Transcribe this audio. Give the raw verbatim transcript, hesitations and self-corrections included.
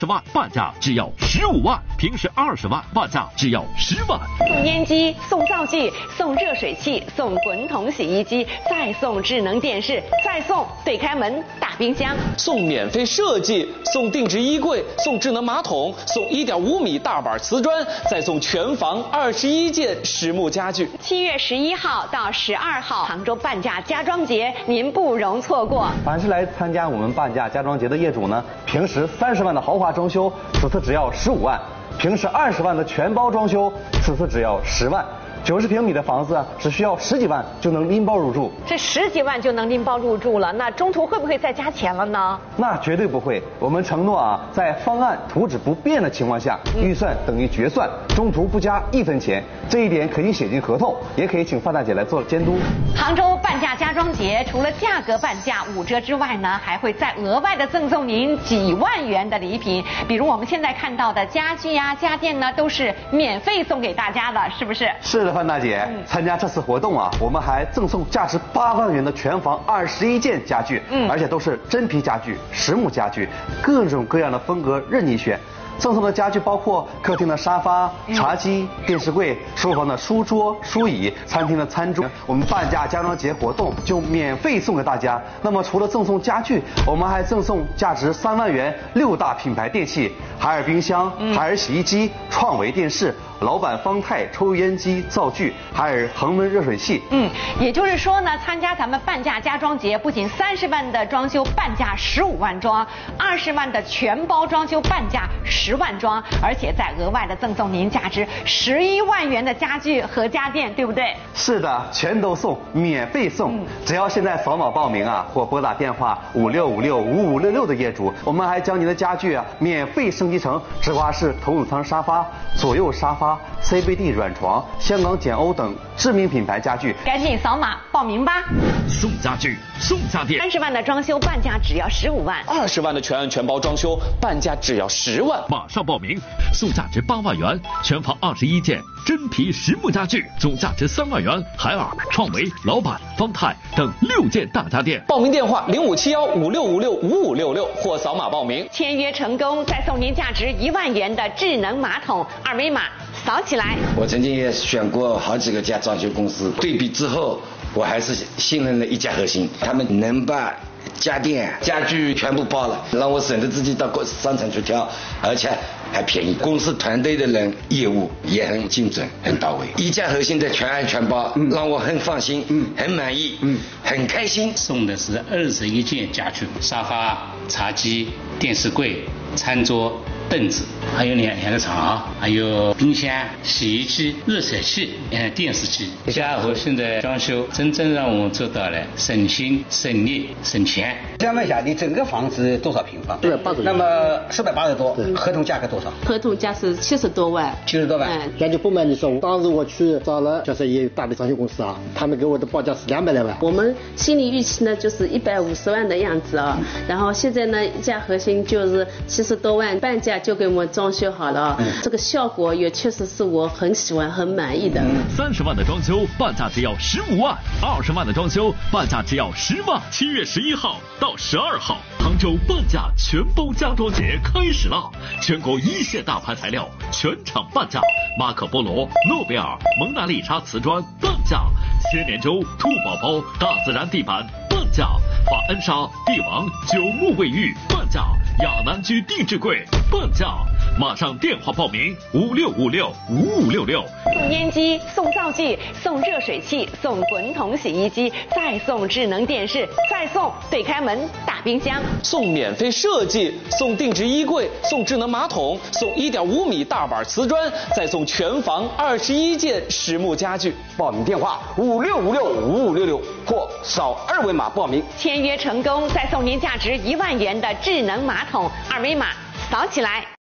十万半价只要十五万，平时二十万半价只要十万。 送烟机、送灶具、送热水器、送滚筒洗衣机，再送智能电视，再送对开门大冰箱， 送免费设计，送定制衣柜，送智能马桶，送一点五米大板瓷砖，再送全房二十一件实木家具。 七月十一号到十二号，杭州半价家装节，您不容错过。 凡是来参加我们半价家装节的业主呢，平时三十万的豪华装修，此次只要十五万；平时二十万的全包装修，此次只要十万。九十平米的房子只需要十几万就能拎包入住。 这十几万就能拎包入住了，那中途会不会再加钱了呢？ 那绝对不会，我们承诺啊，在方案图纸不变的情况下，预算等于决算，中途不加一分钱。这一点可以写进合同，也可以请范大姐来做监督。 杭州半价家装节除了价格半价五折之外呢，还会再额外的赠送您几万元的礼品，比如我们现在看到的家具呀、家电呢，都是免费送给大家的，是不是？ 是的，范大姐，嗯、参加这次活动啊，我们还赠送价值八万元的全房二十一件家具，嗯，而且都是真皮家具、实木家具，各种各样的风格任你选。赠送的家具包括客厅的沙发、茶几、电视柜，书房的书桌、书椅，餐厅的餐桌。我们半价家装节活动就免费送给大家。那么除了赠送家具，我们还赠送价值三万元六大品牌电器：海尔冰箱、海尔洗衣机、创维电视、老板方太抽油烟机、灶具，海尔恒温热水器。 嗯，也就是说呢，参加咱们半价家装节，不仅三十万的装修半价十五万装，二十万的全包装修半价十万装，而且再额外的赠送您价值十一万元的家具和家电，对不对？ 是的，全都送，免费送。嗯、只要现在扫码报名啊，或拨打电话五六五六五五六六的业主，我们还将您的家具啊免费升级成直滑式头等舱沙发、左右沙发、C B D 软床、香港简欧等知名品牌家具。 赶紧扫码报名吧！ 送家具，送家电。 三十万的装修半价只要十五万， 二十万的全案全包装修半价只要十万。 马上报名，送价值八万元，全房二十一件真皮实木家具，总价值三万元，海尔、创维、老板、方太等六件大家电。 报名电话零五七幺五六五六五五六六或扫码报名。 签约成功，再送您价值一万元的智能马桶，二维码扫起来。 我曾经也选过好几个家装修公司，对比之后，我还是信任了一家核心，他们能把家电、家具全部包了，让我省得自己到商场去挑，而且还便宜。公司团队的人业务也很精准、很到位，一家核心的全案全包，嗯、让我很放心、嗯、很满意、嗯、很开心。 送的是二十一件家具，沙发、茶几、电视柜、餐桌、凳子，还有两两个床，还有冰箱、洗衣机、热水器、嗯，电视机。家和现在装修真正让我做到了省心、省力、省钱。 想问一下，你整个房子多少平方？ 四百八十。 那么四百八十多，合同价格多少？ 合同价是七十多万。 七十多万。 嗯，感觉不瞒你说，当时我去找了就是也有大的装修公司啊，他们给我的报价是两百来万。 我们心理预期呢就是一百五十万的样子啊，然后现在呢一家核心就是七十多万，半价就给我们装修好了啊，嗯、这个效果也确实是我很喜欢、很满意的。 三十万的装修半价只要十五万，二十万的装修半价只要十万。七月十一号到十二号，杭州半价全包家装节开始了，全国一线大牌材料全场半价，马可波罗、诺贝尔、蒙娜丽莎瓷砖半价，千年舟、兔宝宝、大自然地板半价，法恩莎、帝王、九牧卫浴半价，亚南居定制柜半价。马上电话报名五六五六五五六六。 送烟机、送灶具、送热水器、送滚筒洗衣机，再送智能电视，再送对开门大冰箱， 送免费设计，送定制衣柜，送智能马桶，送一点五米大板瓷砖，再送全房二十一件实木家具。 报名电话五六五六五五六六或扫二维码报名。 签约成功，再送您价值一万元的智能马桶，二维码扫起来。